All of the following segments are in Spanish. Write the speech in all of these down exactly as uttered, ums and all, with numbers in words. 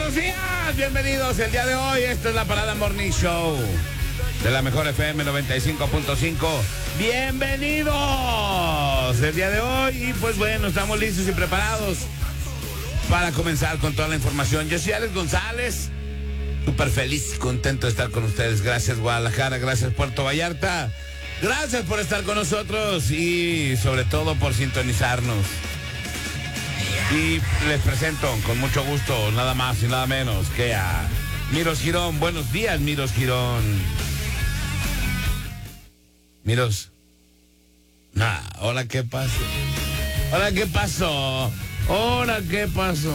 buenos días, bienvenidos el día de hoy. Esta es la Parada Morning Show de la mejor F M noventa y cinco punto cinco. Bienvenidos el día de hoy. Y pues bueno, estamos listos y preparados para comenzar con toda la información. Yo soy Alex González, súper feliz y contento de estar con ustedes. Gracias Guadalajara, gracias Puerto Vallarta, gracias por estar con nosotros y sobre todo por sintonizarnos. Y les presento con mucho gusto, nada más y nada menos que a Miros Girón. Buenos días, Miros Girón. Miros. Nah, hola, ¿qué pasó? Hola, ¿qué pasó? Hola, ¿qué pasó?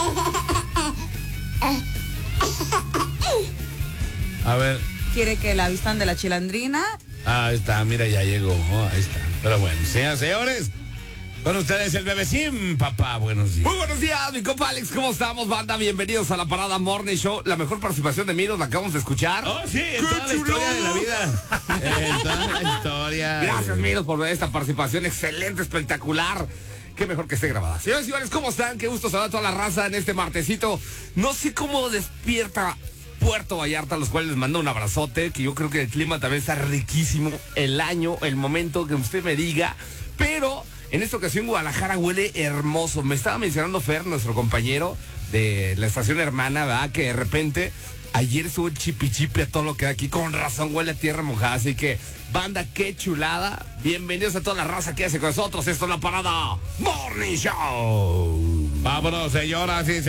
A ver. ¿Quiere que la vistan de la chilandrina? Ah, ahí está, mira, ya llegó. Oh, ahí está. Pero bueno, señoras y señores, con ustedes el bebecín, papá, buenos días. Muy buenos días, mi compa Alex, ¿cómo estamos, banda? Bienvenidos a la Parada Morning Show. La mejor participación de Miros la acabamos de escuchar. Oh, sí, en toda la historia de la vida. En toda la historia. Gracias, Miros, por esta participación excelente, espectacular. Qué mejor que esté grabada. Señores y señores, ¿cómo están? Qué gusto saludar a toda la raza en este martesito. No sé cómo despierta Puerto Vallarta, a los cuales les mando un abrazote, que yo creo que el clima también está riquísimo. El año, el momento que usted me diga, pero en esta ocasión Guadalajara huele hermoso. Me estaba mencionando Fer, nuestro compañero de la estación hermana, ¿verdad? Que de repente ayer estuvo chipichipe a todo lo que da aquí. Con razón huele a tierra mojada. Así que, banda, qué chulada. Bienvenidos a toda la raza que hace con nosotros. Esto es la Parada Morning Show. Vámonos, señoras y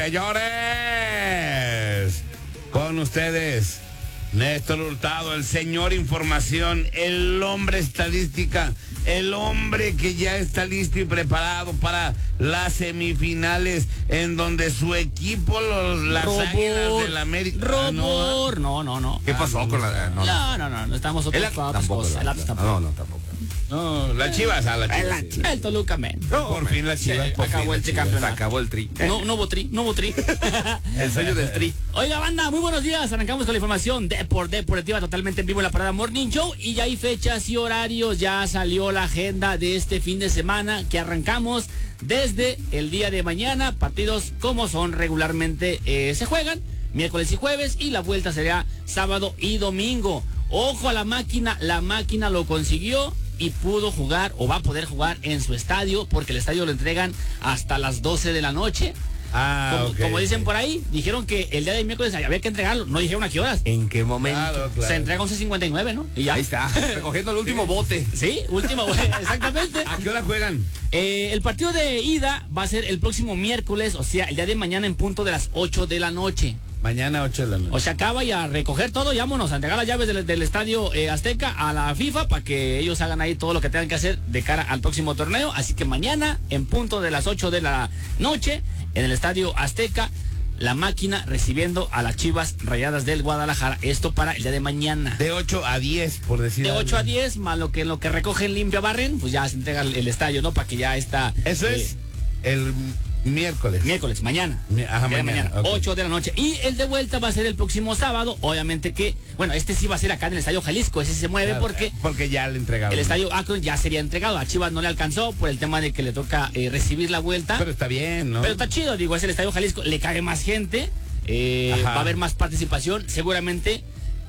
señores. Con ustedes, Néstor Hurtado, el señor información, el hombre estadística, el hombre que ya está listo y preparado para las semifinales en donde su equipo, los, las Robor, Águilas del América. Robor, no, no, no. ¿Qué pasó Ah, con la...? No, No, no, no, no estamos otros El para otras tampoco. cosas. El Atlas tampoco. No, no, tampoco. No, las Chivas, a las Chivas. El, el Toluca, men. No, por fin las Chivas. Se por fin acabó las el Chivas. Se tricampeonato. acabó el tri. No, no hubo tri, no hubo tri. El sello del tri. Oiga, banda, muy buenos días. Arrancamos con la información de por deportiva totalmente en vivo en la Parada Morning Show. Y ya hay fechas y horarios. Ya salió la agenda de este fin de semana que arrancamos desde el día de mañana. Partidos como son regularmente eh, se juegan, miércoles y jueves. Y la vuelta será sábado y domingo. Ojo a la máquina, la máquina lo consiguió y pudo jugar o va a poder jugar en su estadio, porque el estadio lo entregan hasta las doce de la noche. Ah, Como, okay, como dicen okay. por ahí, dijeron que el día de miércoles había que entregarlo, no dijeron a qué horas. ¿En qué momento? Claro, claro. Se entrega once cincuenta y nueve, ¿no? Y ya. Ahí está, recogiendo el último bote. Sí, última, exactamente. ¿A qué hora juegan? Eh, el partido de ida va a ser el próximo miércoles, o sea, el día de mañana en punto de las ocho de la noche. Mañana ocho de la noche. O sea, acaba y a recoger todo, y vámonos a entregar las llaves del, del estadio eh, Azteca a la FIFA para que ellos hagan ahí todo lo que tengan que hacer de cara al próximo torneo. Así que mañana, en punto de las ocho de la noche, en el estadio Azteca, la máquina recibiendo a las Chivas Rayadas del Guadalajara. Esto para el día de mañana. De ocho a diez, por decir De algo. ocho a diez, más lo que en lo que recogen, limpia, barren, pues ya se entrega el, el estadio, ¿no? Para que ya está. Eso eh, es el miércoles. Miércoles, mañana. Mi- ajá, Día de mañana, ok. ocho de la noche. Y el de vuelta va a ser el próximo sábado. Obviamente que, bueno, este sí va a ser acá en el Estadio Jalisco. Ese se mueve Claro, porque Porque ya le entregaron. el Estadio Akron ya sería entregado. A Chivas no le alcanzó por el tema de que le toca eh, recibir la vuelta. Pero está bien, ¿no? Pero está chido, digo, es el Estadio Jalisco. Le cae más gente. eh, Ajá. va a haber más participación. Seguramente,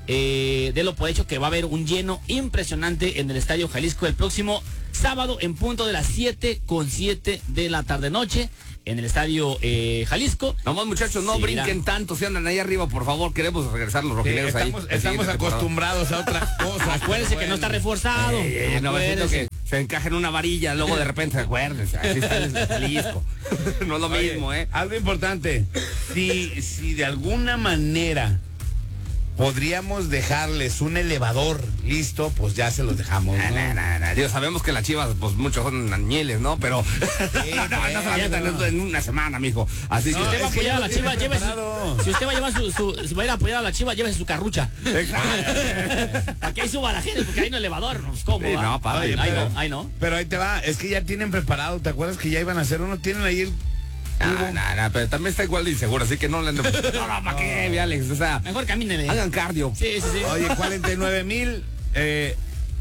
eh, de lo por hecho que va a haber un lleno impresionante en el Estadio Jalisco el próximo sábado en punto de las siete con siete de la tarde-noche. En el Estadio eh, Jalisco. Nomás, muchachos, no Sí, brinquen mira. tanto, si andan ahí arriba, por favor, queremos regresar los Sí, rojinegros ahí. estamos el estamos siguiente temporada. acostumbrados a otras cosas. Acuérdense que no está reforzado. Ey, ey, no, siento Acuérdense. que se encaja en una varilla, luego de repente, acuérdense, así está el Jalisco. No es lo Oye, mismo, ¿eh? Algo importante. Si, si de alguna manera podríamos dejarles un elevador listo, pues ya se los dejamos, ¿no? Nah, nah, nah, nah. Dios, sabemos que las Chivas, pues muchos son añeles, ¿no? Pero no, no, bueno. no se la metan en- en una semana, mijo. Así No, que usted va a es que apoyar ya a la lo Chiva, tiene llévese. preparado. Si usted va a llevar su, su- si va a ir a apoyar a la Chiva, llévese su carrucha. Para que ahí suba la gente, porque hay un elevador, pues, ¿cómo? Sí, va? no, pa, Ay, oye, ay, pero- no, ay, no. Pero ahí te va, es que ya tienen preparado, ¿te acuerdas que ya iban a hacer uno? Tienen ahí el... No, no, no, pero también está igual de inseguro, así que no le anden... No, no, ¿para qué, mi Alex? O sea, Mejor camínele. hagan cardio. Sí, sí, sí. Oye, cuarenta y nueve mil, eh,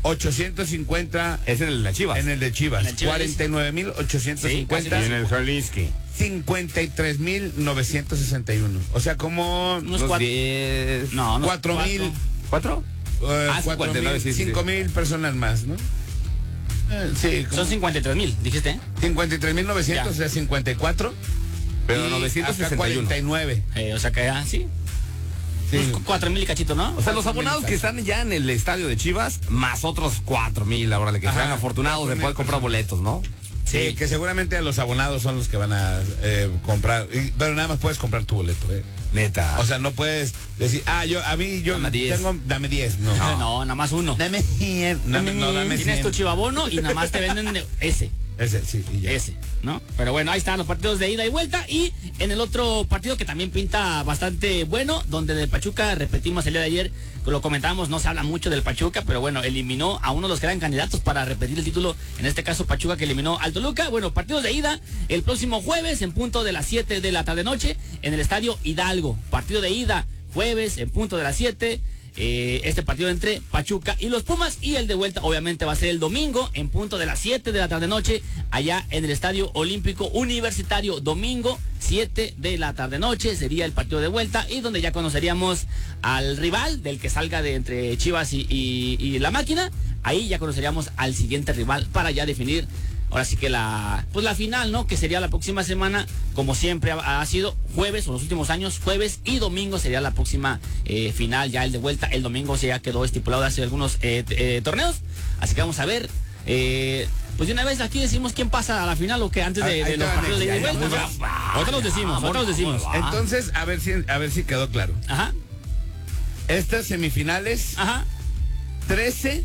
ochocientos cincuenta Es en el de Chivas. en el de Chivas. En el Chivas. cuarenta y nueve mil ochocientos cincuenta. Sí, Y en el Jalisco. cincuenta y tres mil novecientos sesenta y uno. O sea, como Unos Unos cuatro. diez. No, no. cuatro mil. ¿Cuatro? eh, Ah, cuatro cincuenta y nueve, mil, sí, sí, cinco sí. mil personas más, ¿no? Eh, sí, como Son cincuenta y tres mil, dijiste. ¿eh? cincuenta y tres mil novecientos, Ya. o sea, cincuenta y cuatro. Pero y novecientos acá sesenta y uno. cuarenta y nueve. Eh, o sea que ah, sí. Sí. Unos cuatro mil y cachito, ¿no? O sea, los abonados que están ya en el estadio de Chivas, más otros cuatro mil, ahora de que Ajá. sean afortunados de poder comprar boletos, ¿no? Sí, Sí. que seguramente los abonados son los que van a eh, comprar. Y- pero nada más puedes comprar tu boleto, ¿eh? Neta. O sea, no puedes decir, ah, yo, a mí, yo Dame diez. tengo, dame diez. No. No, no, nada más uno. Dame cien. No, no, dame Tienes cien. tu chivabono y nada más te venden de- ese. Ese, sí, y ya. Ese, ¿no? Pero bueno, ahí están los partidos de ida y vuelta. Y en el otro partido que también pinta bastante bueno, donde de Pachuca, repetimos el día de ayer, lo comentamos, no se habla mucho del Pachuca, pero bueno, eliminó a uno de los que eran candidatos para repetir el título, en este caso Pachuca, que eliminó al Toluca. Bueno, partidos de ida el próximo jueves en punto de las siete de la tarde noche en el Estadio Hidalgo. Partido de ida jueves en punto de las siete. Eh, este partido entre Pachuca y los Pumas, y el de vuelta obviamente va a ser el domingo en punto de las siete de la tarde noche allá en el Estadio Olímpico Universitario. Domingo siete de la tarde noche sería el partido de vuelta, y donde ya conoceríamos al rival del que salga de entre Chivas y, y- y la Máquina. Ahí ya conoceríamos al siguiente rival para ya definir ahora sí que la pues la final, ¿no? Que sería la próxima semana, como siempre ha, ha sido jueves, o los últimos años, jueves y domingo sería la próxima eh, final, ya el de vuelta. El domingo se ya quedó estipulado hace algunos eh, t- eh, torneos, así que vamos a ver. eh, pues de una vez aquí decimos quién pasa a la final, o que antes de, Ahí- ahí de te los van, partidos de ida y ya, ya, vuelta. ya, ¿no? Ahorita los decimos, ahorita los decimos. Entonces, a ver si, a ver si quedó claro. Ajá, Estas semifinales, ajá. trece,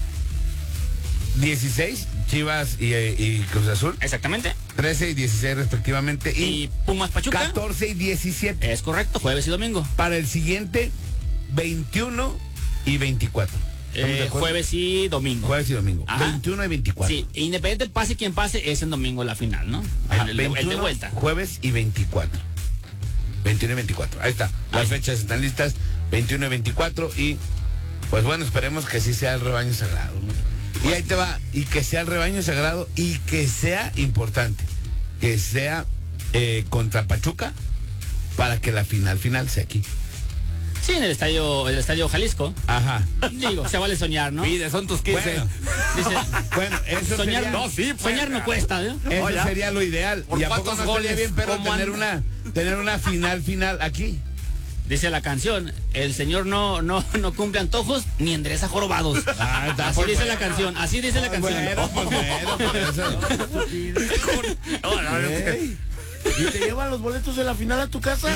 dieciséis, Chivas y, eh, y Cruz Azul, Exactamente. trece y dieciséis respectivamente, Y y Pumas Pachuca. catorce y diecisiete. Es correcto, jueves y domingo. Para el siguiente, veintiuno y veinticuatro. ¿Estamos de Eh, acuerdo? jueves y domingo. Jueves y domingo. Ajá. veintiuno y veinticuatro. Sí, independiente pase quien pase, es en domingo la final, ¿no? Ajá, el, el de- el de veintiuno, vuelta. Jueves y veinticuatro. veintiuno y veinticuatro. Ahí está. Las Ahí. fechas están listas. veintiuno y veinticuatro. Y pues bueno, esperemos que sí sea el rebaño sagrado, ¿no? Y ahí te va. Y que sea el rebaño sagrado y que sea importante. Que sea eh, contra Pachuca para que la final final sea aquí. Sí, en el estadio, el estadio Jalisco. Ajá. Digo, se vale soñar, ¿no? Pide, son tus quince. Bueno, Dice, bueno, eso soñar, sería, No, sí, pues. soñar no cuesta, ¿eh? eso Oye, sería lo ideal. ¿por ¿Y a poco cuántos no estaría goles? bien, pero ¿Cómo tener anda? una, tener una final final aquí? Dice la canción, el señor no, no, no cumple antojos ni endereza jorobados. Ah, está, Así pues, dice bueno. la canción, así dice la canción. Bueno, pues bueno, por eso. No, no, no, Ey, ¿y te llevan los boletos de la final a tu casa?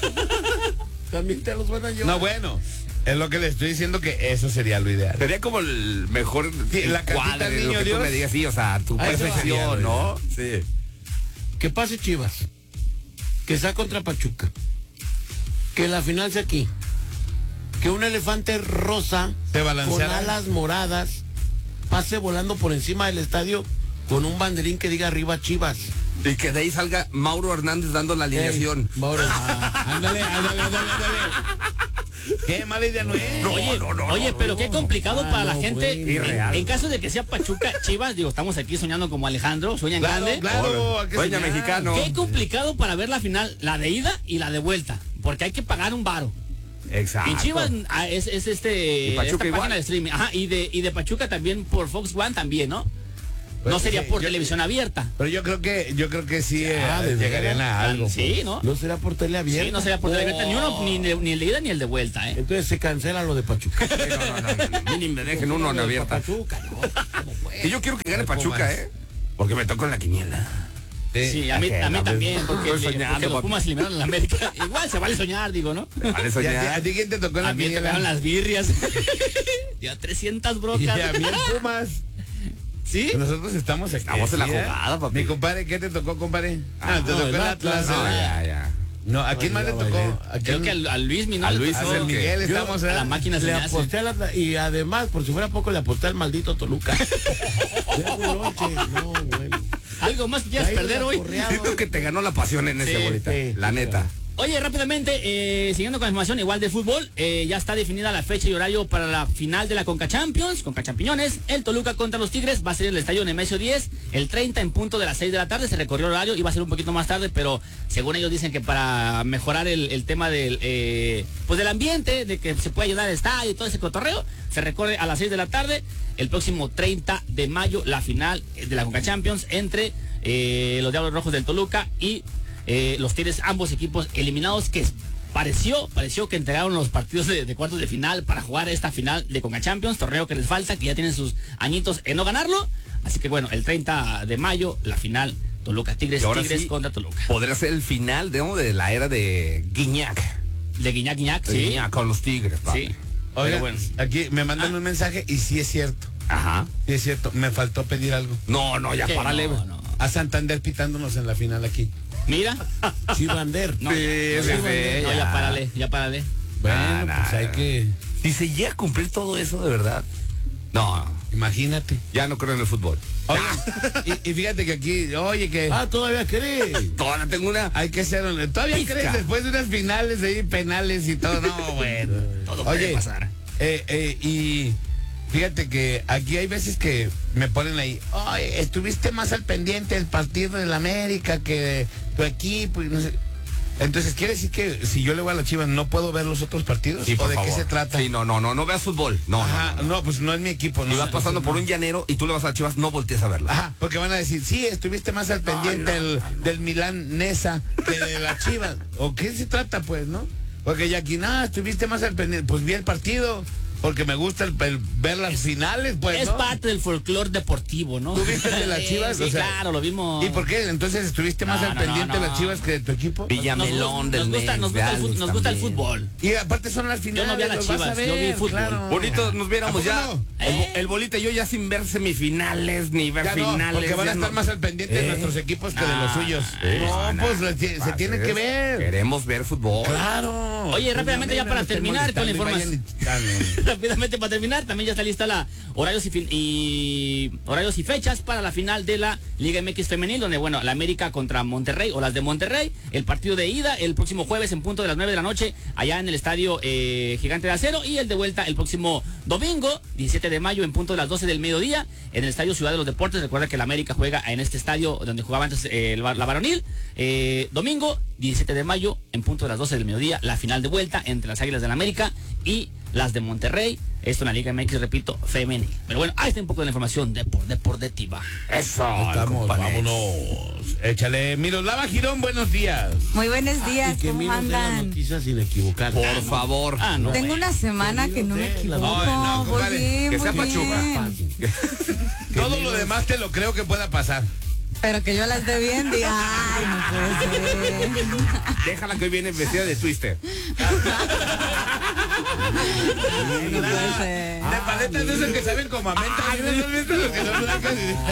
También te los van a llevar. No, bueno, es lo que le estoy diciendo, que eso sería lo ideal. Sería como el mejor Sí, la cantita cuadro, del lo niño que tú Dios. me digas, sí, o sea, tu Ah, eso sería perfección, lo ¿no? Sí. Que pase Chivas. Que sea contra Pachuca. Que la final sea aquí. Que un elefante rosa Se con balanceara. alas moradas pase volando por encima del estadio con un banderín que diga arriba Chivas. Y que de ahí salga Mauro Hernández dando la alineación. Ey, Mauro. Ah, ándale, ándale, ándale, ándale. Qué mala idea no es. Oye, no, no, oye, no, pero no. qué complicado Ah, para la no, gente. bueno. Irreal. En, en caso de que sea Pachuca, Chivas, digo, estamos aquí soñando como Alejandro, sueñan Claro, grande. claro. hay que Sueña soñar. mexicano. Qué complicado para ver la final, la de ida y la de vuelta, porque hay que pagar un varo. Exacto. Y Chivas ah, es, es este Y Pachuca esta igual. página de streaming. Ajá, y de, y de Pachuca también por Fox One también, ¿no? Pues, no sería sí, por yo- televisión abierta. Pero yo creo que, yo creo que sí eh, Ah, ¿de llegarían a algo. pues. Sí, ¿no? No será por tele abierta. Sí, no sería por televisión abierta, ni uno, ni, de- ni el de ida ni el de vuelta, ¿eh? Entonces se cancela lo de Pachuca. Sí, no, no, no, no, no, ni me dejen uno en abierta. Pachuca, no. ¿Cómo puede? Y yo quiero que gane Pumas. Pachuca, ¿eh? Porque me toco en la quiniela. Sí, a mí, a mí Ajena, también, pues, porque, estoy le- soñando, porque los papi. Pumas eliminaron a la América. Igual se vale soñar, digo, ¿no? Vale ¿Y a, ti, soñar. a ti quién te tocó en A la mí me quiniela? tocaron las birrias. Ya trescientas Y brocas. a mí el Pumas. ¿Sí? Nosotros estamos aquí. Estamos en la ¿sí, eh? jugada, papi. Mi compadre, ¿qué te tocó, compadre? Ah, te no, tocó el el Atlas. Atlas. No, ¿eh? ya, ya. No, ¿a quién Ay, más le ya tocó? bailé. ¿A Creo quién? que al, al Luis Minol. A Luis, A ¿no? San que- Miguel Yo- estamos, a ¿eh? la máquina se Le me hace. aposté al Atlas y además, por si fuera poco, le aposté al maldito Toluca. Ya fue noche. No, bueno. Algo más que quieras Ahí perder la hoy. correaba. Creo que te ganó la pasión en ese Sí, bolita. sí, La sí, neta. Oye, rápidamente, eh, siguiendo con la información igual de fútbol, eh, ya está definida la fecha y horario para la final de la Conca Champions, Conca Champiñones. El Toluca contra los Tigres va a ser en el estadio Nemesio diez, el treinta en punto de las seis de la tarde. Se recorrió el horario, iba a ser un poquito más tarde, pero según ellos dicen que para mejorar el, el tema del eh, pues del ambiente, de que se pueda ayudar al estadio y todo ese cotorreo, se recorre a las seis de la tarde. El próximo treinta de mayo, la final de la Conca Champions entre eh, los Diablos Rojos del Toluca y Eh, los Tigres, ambos equipos eliminados, que pareció, pareció que entregaron los partidos de, de cuartos de final para jugar esta final de Conca Champions, torneo que les falta, que ya tienen sus añitos en no ganarlo. Así que bueno, el treinta de mayo, la final Toluca Tigres, Tigres sí, contra Toluca. Podría ser el final de, de la era de Guiñac. De Guiñac, Guiñac, de sí. Guiñac con los Tigres, sí. Oiga, bueno, aquí me mandan ah. un mensaje y sí es cierto. Ajá. Sí es cierto, me faltó pedir algo. No, no, ya párale. No, no. A Santander pitándonos en la final aquí. Mira. Chivander. No, sí, ya, sí, no, sí, no, ya. ya párale, ya párale. Bueno, nah, nah, pues hay que... Si se llega a cumplir todo eso de verdad. No, imagínate. Ya no creo en el fútbol. Oye, y, y fíjate que aquí, oye, que... Ah, todavía crees. Todavía tengo una... Hay que ser... Todavía Pizca. crees después de unas finales ahí, penales y todo. No, bueno. Todo oye, puede pasar. Eh, eh, y... Fíjate que aquí hay veces que me ponen ahí, oye, estuviste más al pendiente del partido del América que tu equipo y no sé. Entonces, ¿quiere decir que si yo le voy a la Chivas no puedo ver los otros partidos? Sí, ¿O de favor. qué se trata? Sí, no, no, no, no veas fútbol. No, Ajá, no, no, no. no, pues no es mi equipo. Y no, vas pasando no, por no. un llanero y tú le vas a Chivas, no voltees a verla. Ajá, porque van a decir, sí, estuviste más al pendiente no, del, no, no. del Milán Nesa que de la Chivas. ¿O qué se trata, pues, no? Porque ya aquí, nada, estuviste más al pendiente. Pues vi el partido. Porque me gusta el, el, ver las finales, pues, Es ¿no? parte del folclore deportivo, ¿no? ¿Tú viste de las Chivas? Sí, O sea, claro, lo vimos. ¿Y por qué? Entonces, ¿estuviste más No, al no, pendiente no, de no. las Chivas que de tu equipo? Villamelón nos, del nos gusta, nos gusta, el, fut- nos gusta el fútbol. Y aparte son las finales. Yo no vi a las los vas Chivas, ver, yo vi fútbol. claro. Bonito, nos viéramos ¿A ya. poco no? El, ¿Eh? el bolita y yo ya sin ver semifinales, ni ver Ya no, finales. porque van a ya estar no. más al pendiente de ¿Eh? nuestros equipos que de Ah, los suyos. eh, no, no, pues no. se, se Va, tiene ¿ves? que ver. Queremos ver fútbol. Claro. Oye, rápidamente ya para terminar con la información. Rápidamente para terminar, también ya está lista la horarios y, fin- y horarios y fechas para la final de la Liga M X femenil, donde bueno, la América contra Monterrey o las de Monterrey, el partido de ida el próximo jueves en punto de las nueve de la noche allá en el estadio eh, Gigante de Acero, y el de vuelta el próximo domingo diecisiete de mayo en punto de las doce del mediodía en el estadio Ciudad de los Deportes. Recuerda que la América juega en este estadio donde jugaba antes eh, el- la varonil. Eh, domingo diecisiete de mayo en punto de las doce del mediodía, la final de vuelta entre las Águilas de la América y las de Monterrey. Esto en la Liga M X, repito, femenil. Pero bueno, ahí está un poco de la información de por deportiva. Eso. Estamos, vámonos. Échale. Miroslava Girón, buenos días. Muy buenos días, Y que ¿cómo miren de las andan? noticias sin equivocar. Por favor. Ah, no. Tengo bueno. una semana que no me equivoco. No, no, voy compadre, bien, que voy sea Pachuca. bien. Todo lo demás te lo creo que pueda pasar. Pero que yo la esté bien, diga, ay, no puede ser. Déjala que hoy viene vestida de Twister. Ay, no puede ser. De paletas de esos que saben como a menta. ¿No has visto los que son blancas?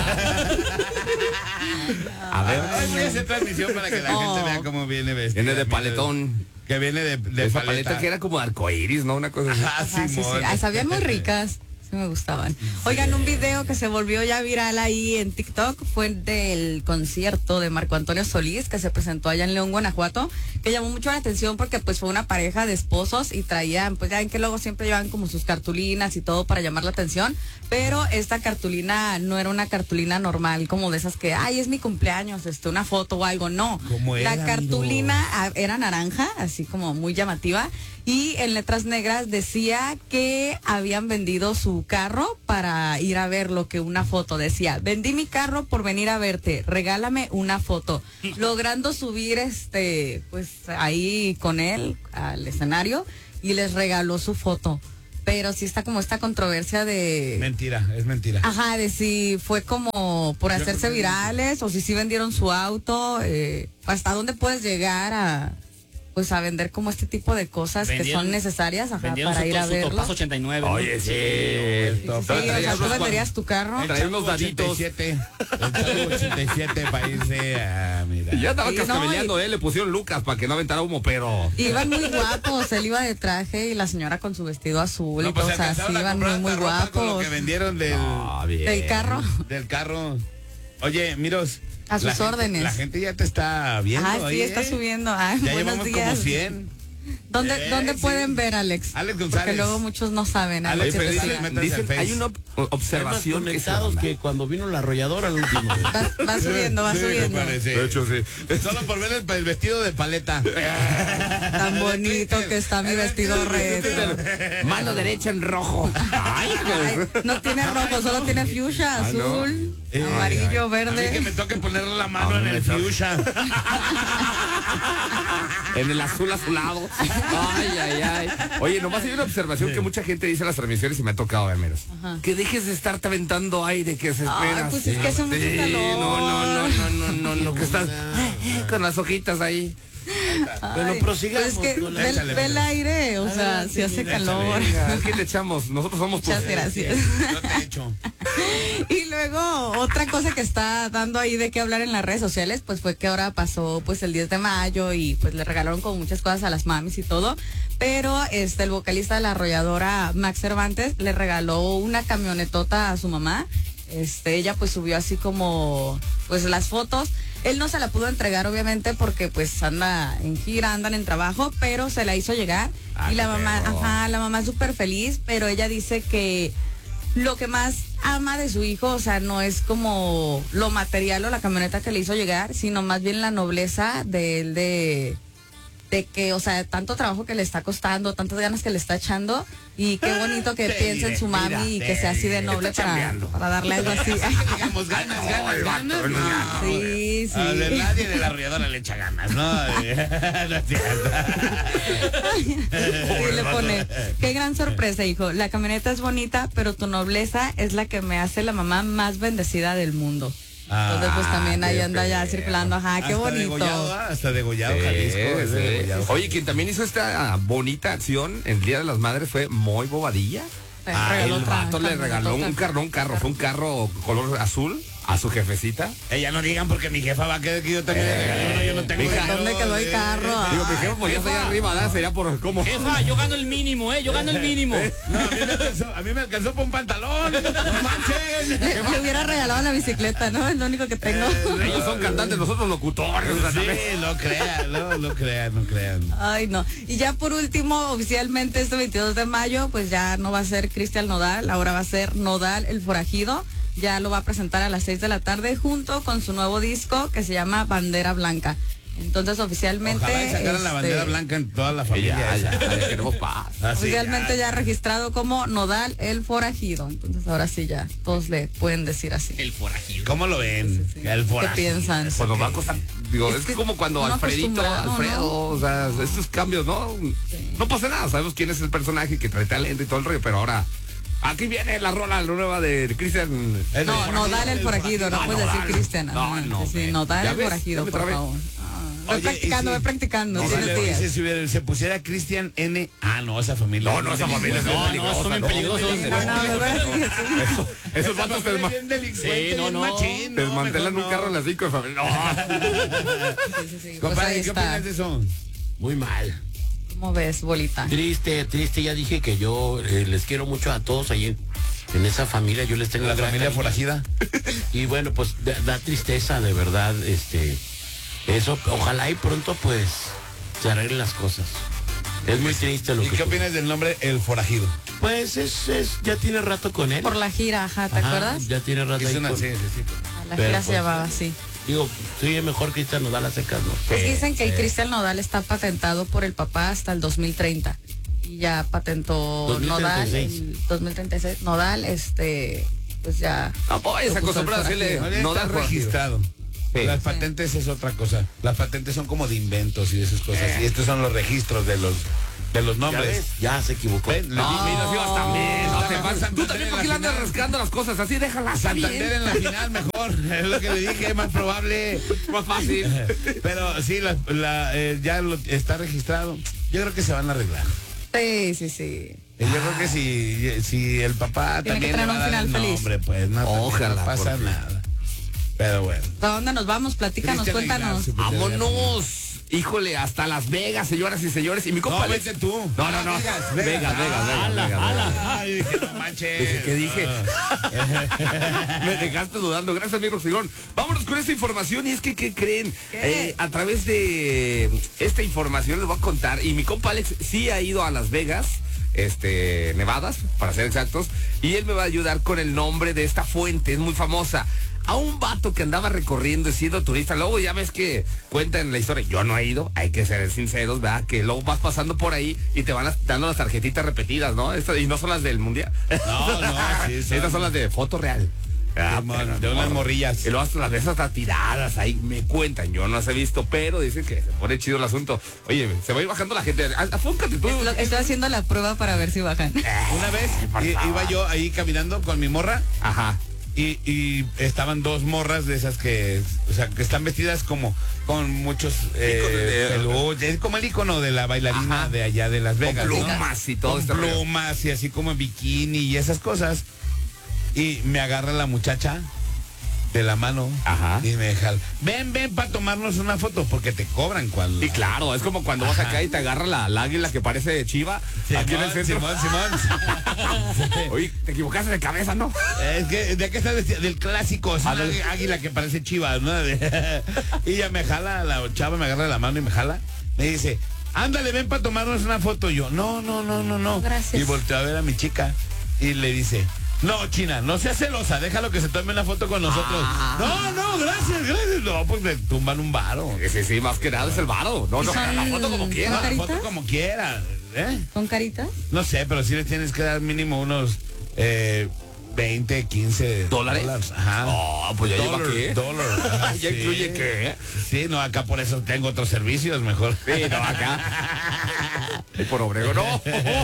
A ver. Ay, voy a hacer transmisión para que la Oh. gente vea cómo viene vestida. Viene de mira, paletón. Que viene de, de De esa paleta. paleta que era como arcoíris, ¿no? Una cosa así. Ah, Ah, sí, sí. Simón. Ay, sabían muy ricas. Sí me gustaban. Oigan, un video que se volvió ya viral ahí en TikTok fue del concierto de Marco Antonio Solís, que se presentó allá en León, Guanajuato, que llamó mucho la atención porque pues fue una pareja de esposos y traían, pues ya ven que luego siempre llevan como sus cartulinas y todo para llamar la atención, pero esta cartulina no era una cartulina normal, como de esas que, ay, es mi cumpleaños, este, una foto o algo, no. ¿Cómo era, La cartulina ah, era naranja, así como muy llamativa, y en letras negras decía que habían vendido su carro para ir a verlo, que una foto decía, vendí mi carro por venir a verte, regálame una foto, logrando subir este, pues ahí con él al escenario y les regaló su foto. Pero sí está como esta controversia de... Mentira, es mentira. Ajá, de si fue como por Yo hacerse creo que virales o si sí vendieron su auto, eh, hasta dónde puedes llegar a pues a vender como este tipo de cosas que Vendieron- son necesarias, ajá, Vendieron para su, ir a su verlo. Topaz ochenta y nueve. ¿no? Oye, sí. el Sí, top. o sea, ¿tú venderías tu carro? El Trae Chavo unos daditos. ochenta y siete. El Chavo ochenta y siete para irse a... Mira. Ya estaba Sí, no, cascabeleando, y- eh. Le pusieron Lucas para que no aventara humo, pero. Iban muy guapos, él iba de traje y la señora con su vestido azul No, y pues todo, o sea, alcanzaron sí a iban comprar muy, muy hasta ropa con lo guapos. que vendieron del, Ah, bien. Del carro. del carro. Oye, Miros, A sus la gente- órdenes. La gente ya te está viendo. Ah, ahí, sí, está ¿eh? subiendo. Ay, Ya buenos llevamos días. como cien. ¿Dónde, Eh, ¿dónde sí. pueden ver, Alex? Alex González. Porque luego muchos no saben. Alex Alex, González, González. métanse Dicen, al Face. hay una ob- Están más observación que se conectados onda. que cuando vino la arrolladora al último. Va, va subiendo, va Sí, me subiendo. parece. De hecho, sí. Solo por ver el, el vestido de paleta. Tan bonito que está mi vestido retro. Mano derecha en rojo. Ay, Ay, no tiene rojo, solo tiene fuchsia, Ah, ¿no? azul, Eh, amarillo, A mí que verde. me toque ponerle la mano Ah, en me el toca. fuchsia. en el azul azulado. Ay, ay, ay. Oye, nomás hay una observación que mucha gente dice en las transmisiones y me ha tocado ver, menos. Que dejes de estarte aventando aire, que se espera. Ay, pues es que hace mucho Sí, calor. no, no, no, no, no, no, no, que estás con las hojitas ahí. Bueno, Ay, prosigamos. pues es que con la- ve, Échale, ve el venga. aire, o sea, Adelante, si hace mira, calor. Venga, aquí le echamos. Nosotros somos tus... Muchas gracias. Yo te echo. Y luego, otra cosa que está dando ahí de qué hablar en las redes sociales, pues fue que ahora pasó pues el diez de mayo y pues le regalaron como muchas cosas a las mamis y todo. Pero este el vocalista de la arrolladora, Max Cervantes, le regaló una camionetota a su mamá. Este, ella pues subió así como pues las fotos. Él no se la pudo entregar obviamente porque pues anda en gira, andan en trabajo, pero se la hizo llegar. Ah, y la qué mamá, perro. ajá, la mamá súper feliz, pero ella dice que lo que más ama de su hijo, o sea, no es como lo material o la camioneta que le hizo llegar, sino más bien la nobleza de él de, de que, o sea, tanto trabajo que le está costando, tantas ganas que le está echando, y qué bonito que Te piense en diré, su mami mira, y te que sea así de diré. noble Está para, chambeando. para darle algo así. Digamos, ganas, Ay, ganas, vato, ganas. no, No. Sí, A ver, sí. nadie de la arrolladora le echa ganas, ¿no? No es cierto. Y le pone, qué gran sorpresa, hijo. La camioneta es bonita, pero tu nobleza es la que me hace la mamá más bendecida del mundo. Entonces, pues también ahí qué anda ya feo. circulando. Ajá, qué Hasta bonito. degollado, ¿ah? Hasta degollado, Sí, Jalisco. es sí. degollado. Oye, quien también hizo esta bonita acción el Día de las Madres fue Moy Bobadilla. Le Ah, regaló el otra vato le regaló un camionetota. carro, un carro, fue un carro color azul a su jefecita. Ella no digan porque mi jefa va a quedar que yo también le regalé uno, yo no tengo Mija, dinero ¿dónde quedó el de- carro? Digo, mi jefe pues ya está allá arriba, ¿verdad? Sería por cómo. Jefa, yo gano el mínimo, ¿eh? Yo gano el mínimo. No, a mí me alcanzó, a mí me alcanzó por un pantalón. No manchen. Le, le hubiera regalado la bicicleta, ¿no? Es lo único que tengo. Ellos son cantantes, nosotros locutores. o sea, también. Sí, no crean, no, no crean, no crean. Ay, no. Y ya por último, oficialmente este veintidós de mayo, pues ya no va a ser Cristian Nodal, ahora va a ser Nodal el Forajido. Ya lo va a presentar a las seis de la tarde junto con su nuevo disco que se llama Bandera Blanca. Entonces oficialmente... Ojalá y sacaran la este, bandera blanca en toda la Ya, familia. ya, esa. ya queremos paz. Así, Oficialmente ya registrado como Nodal el Forajido. Entonces ahora sí ya todos le pueden decir así. El forajido. ¿Cómo lo ven? Sí, sí. El ¿Qué forajido. piensan? Pues nos va a costar, digo, Es es, que como cuando uno Alfredito, acostumbrado, Alfredo, ¿no? o sea, estos cambios, ¿no? No pasa nada, sabemos quién es el personaje que trae talento y todo el rollo, pero ahora, aquí viene la rola nueva de Cristian. Es No, el Nodal el Forajido, no No, puedes decir Nodal. Cristian. No, Ajá, no, sí, sí, ven. Nodal ¿Ya el ves? Forajido, Ya me por trabé. favor. Voy Oye, practicando, y si- voy practicando. No, buenos si le- días. si, si hubiera- se pusiera Cristian N. Ah, no, esa familia. No, no, esa familia es No, no, peligrosa, son bien no, peligrosos. no, No, no, de verdad que sí. Eso- esos vatos familia desma- es bien delincuente, Sí, no, bien no. machín, no, desmantelan mejor un carro a no. las cinco de familia. No. Sí, sí, sí. Pues Compadre, ahí ¿qué está. opinas de eso? Muy mal. ¿Cómo ves, bolita? Triste, triste. Ya dije que yo eh, les quiero mucho a todos ahí en, en esa familia. Yo les tengo La un gran familia cariño. forajida. Y bueno, pues da, da tristeza, de verdad, este, eso, ojalá y pronto pues se arreglen las cosas. Es muy triste lo ¿Y que qué opinas del nombre El Forajido? Pues es, es, ya tiene rato con él. Por la gira, ajá, ¿te Ajá, acuerdas? Ya tiene rato Es ahí una, con- sí, sí, sí. La pero gira se pues, llamaba así. Digo, soy el mejor Cristian Nodal a secas, ¿no? Pues dicen que el Cristian Nodal está patentado por el papá hasta el dos mil treinta. Y ya patentó dos mil treinta y Nodal, seis. el dos mil treinta y seis. Nodal, este, pues ya. No, pues se lo puso acostumbra a el decirle, forajido. No, no está da registrado. Sí. Las patentes es otra cosa. Las patentes son como de inventos y de esas cosas. Eh. Y estos son los registros de los de los ¿Ya nombres. ves? Ya se equivocó. Ven, le No, di- y nos ibas también, no te Mejor pases. Santander Tú también, en ¿por la qué le andas final. rascando las cosas? Así déjalas. está Santander bien. en la final mejor. Es lo que le dije, es más probable. Más fácil. Pero sí, la, la, eh, ya lo, está registrado. Yo creo que se van a arreglar. Sí, sí, sí. Y yo creo que si, si el papá Tiene que también tener le va un a dar final el feliz. nombre, pues no, también Ojalá, no pasa porque- nada. Pero bueno. ¿A dónde nos vamos? Platícanos, Cristian cuéntanos. Ignacio, pues, Vámonos. híjole, hasta Las Vegas, señoras y señores. Y mi compa No, Alex- vete tú. No, no, no. Vegas, Vegas, Vegas. Vegas, Vegas, Ala, Vegas, ala. Vegas. Ay, dije, no manches. Dije, ¿qué dije? Me dejaste dudando. Gracias, amigo Sigón. Vámonos con esta información. Y es que, ¿qué creen? ¿Qué? Eh, a través de esta información les voy a contar. Y mi compa Alex sí ha ido a Las Vegas, este, Nevadas, para ser exactos. Y él me va a ayudar con el nombre de esta fuente. Es muy famosa. A un vato que andaba recorriendo y siendo turista. Luego ya ves que cuentan la historia. Yo no he ido, hay que ser sinceros, ¿verdad? Que luego vas pasando por ahí y te van dando las tarjetitas repetidas, ¿no? Esto, y no son las del mundial. No, no, sí, son- Estas son las de foto real. Ah, De, pero, de unas no. morrillas. Y luego hasta las de esas hasta tiradas, ahí me cuentan. Yo no las he visto, pero dicen que se pone chido el asunto. Oye, se va a ir bajando la gente. Ah, Afóncate tú. Lo- Estoy haciendo la prueba para ver si bajan. Una vez por i- favor. iba yo ahí caminando con mi morra Ajá. y, y estaban dos morras de esas que, o sea, que están vestidas como con muchos eh, Icono de- peluches. Es como el icono de la bailarina Ajá. de allá de Las Vegas. ¿no? plumas y todo Con este rollo. plumas y así como en bikini y esas cosas. Y me agarra la muchacha de la mano. Ajá. Y me deja, ven, ven para tomarnos una foto, porque te cobran cuando. Sí, claro, es como cuando vas acá y te agarra la, la águila que parece chiva. Aquí en el centro. Simón, Simón. Oye, te equivocaste de cabeza, ¿no? Es que, ¿de qué estás vestida? Del clásico, es Ah, una del- águila que parece chiva, ¿no? Y ella me jala, la chava me agarra la mano y me jala. Me dice, ándale, ven para tomarnos una foto. Y yo, no, no, no, no, no. Gracias. Y volteo a ver a mi chica y le dice, no, China, no seas celosa, déjalo que se tome una foto con nosotros. Ah. No, no, gracias, gracias. No, pues me tumban un varo. Sí, sí, sí, más que nada es el varo. No, no, son- la foto como No, quiera. la ¿Caritas? foto como quiera. ¿Eh? ¿Con caritas? No sé, pero sí le tienes que dar mínimo unos eh, veinte, quince ¿Dólares? Ajá. Oh, pues ya lleva Dólar, qué. dólar. Ajá, ¿Ya sí. incluye qué? Sí, no, acá por eso tengo otros servicios mejor. Sí, no, acá. Y por Obrego, no.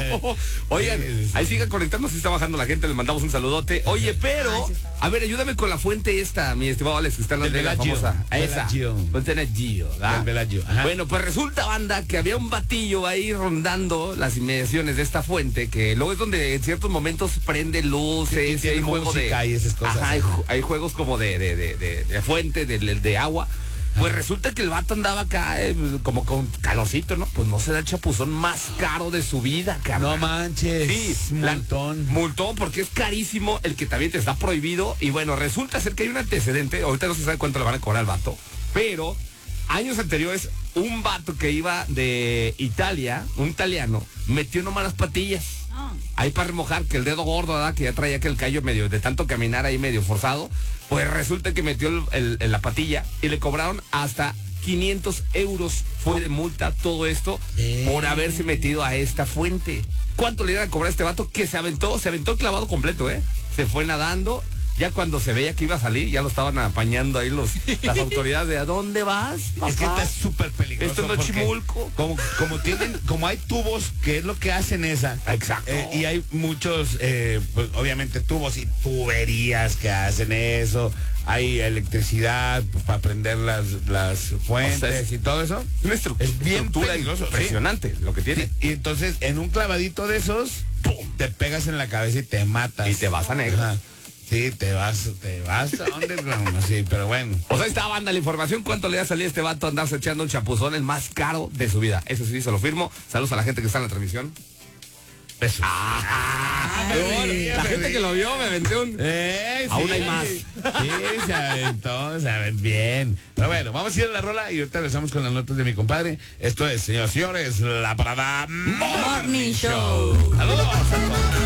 Oigan, ahí sigan conectando, si está bajando la gente, les mandamos un saludote. Oye, pero, a ver, ayúdame con la fuente esta, mi estimado Alex, que está en la Del de la Bellagio. famosa. Esa. Bellagio. Fuente Bellagio, ¿verdad? Del Bellagio, ajá. Bueno, pues resulta, banda, que había un batillo ahí rondando las inmediaciones de esta fuente, que luego es donde en ciertos momentos prende luces, Y y tiene hay juegos de... música y esas cosas. Ajá, hay, ju- hay juegos como de, de, de, de- de fuente, de, de- de agua. Pues resulta que el vato andaba acá eh, como con calorcito, ¿no? Pues no se da el chapuzón más caro de su vida, carnal. No manches. Sí, la- Multón. multón, porque es carísimo el que también te está prohibido. Y bueno, resulta ser que hay un antecedente. Ahorita no se sabe cuánto le van a cobrar al vato. Pero años anteriores, un vato que iba de Italia, un italiano, metió nomás las patillas. Ah. Ahí para remojar, que el dedo gordo, ¿verdad? Que ya traía que el callo medio, de tanto caminar ahí medio forzado. Pues resulta que metió el- el- el- la patilla y le cobraron hasta quinientos euros. Fue de multa todo esto por haberse metido a esta fuente. ¿Cuánto le iban a cobrar a este vato? Que se aventó, se aventó el clavado completo, ¿eh? Se fue nadando. Ya cuando se veía que iba a salir, ya lo estaban apañando ahí los, las autoridades de ¿a dónde vas? Es que papá?". está súper peligroso. Esto no es porque Chimulco. Como, como tienen, como hay tubos, que es lo que hacen esa. Exacto. eh, y hay muchos, eh, pues, obviamente, tubos y tuberías que hacen eso. Hay electricidad pues, para prender las, las fuentes O sea, es- y todo eso. Una estru- Es bien estructura peligroso, sí. impresionante lo que tiene. Y entonces, en un clavadito de esos, ¡pum!, te pegas en la cabeza y te matas. Y te vas a negro. Ajá. Sí, te vas, te vas a underground, sí, pero bueno. Pues ahí está, banda, la información. ¿Cuánto le va a salir a este vato a andarse echando un chapuzón, el más caro de su vida? Eso sí, se lo firmo. Saludos a la gente que está en la transmisión. Eso. Ah, Ay, la gente que lo vio me aventé un... Eh, Aún sí. hay más. Sí, se aventó, se aventó bien. Pero bueno, vamos a ir a la rola y ahorita regresamos con las notas de mi compadre. Esto es, señoras y señores, La Parada Morning Show. Saludos.